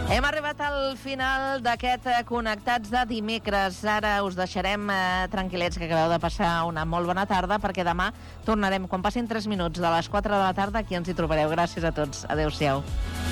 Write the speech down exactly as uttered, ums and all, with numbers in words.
Hem arribat al final d'aquest Connectats de dimecres. Ara us deixarem eh, tranquil·lets, que acabeu de passar una molt bona tarda, perquè demà tornarem, quan passin tres minuts de les quatre de la tarda, aquí ens hi trobareu. Gràcies a tots. Adéu-siau.